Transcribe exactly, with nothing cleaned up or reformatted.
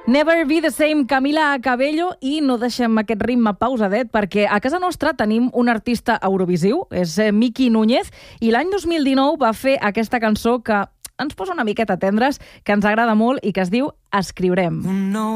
Never Be the Same, Camila Cabello, i no deixem aquest ritme pausadet perquè a casa nostra tenim un artista eurovisiu, és Miki Núñez, i l'any dos mil dinou va fer aquesta cançó que ens posa una miqueta tendres, que ens agrada molt i que es diu Escriurem.